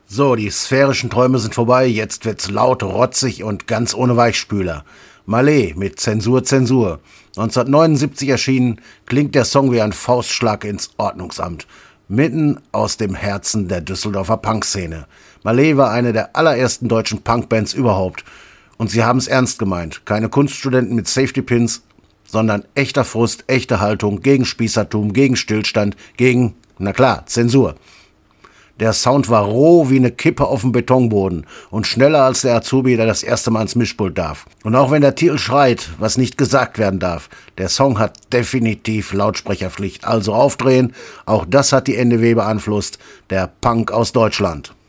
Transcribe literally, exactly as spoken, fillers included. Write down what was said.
So, die sphärischen Träume sind vorbei, jetzt wird's laut, rotzig und ganz ohne Weichspüler. Malé mit Zensur, Zensur. neunzehnhundertneunundsiebzig erschienen, klingt der Song wie ein Faustschlag ins Ordnungsamt. Mitten aus dem Herzen der Düsseldorfer Punkszene. Malé war eine der allerersten deutschen Punkbands überhaupt. Und sie haben's ernst gemeint. Keine Kunststudenten mit Safety-Pins, sondern echter Frust, echte Haltung, gegen Spießertum, gegen Stillstand, gegen, na klar, Zensur. Der Sound war roh wie eine Kippe auf dem Betonboden und schneller als der Azubi, der das erste Mal ins Mischpult darf. Und auch wenn der Titel schreit, was nicht gesagt werden darf, der Song hat definitiv Lautsprecherpflicht. Also aufdrehen, auch das hat die N D W beeinflusst, der Punk aus Deutschland.